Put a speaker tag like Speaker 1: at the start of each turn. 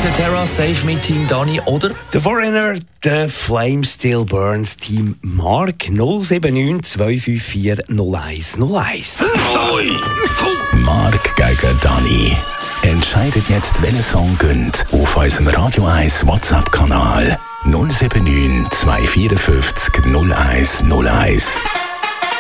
Speaker 1: Terra, Save Me, Team Dani oder
Speaker 2: The Foreigner, The Flame Still Burns, Team Mark 079 254 0101.
Speaker 3: Mark gegen Dani. Entscheidet jetzt, welcher Song gönnt auf unserem Radio 1 WhatsApp-Kanal 079 254 0101.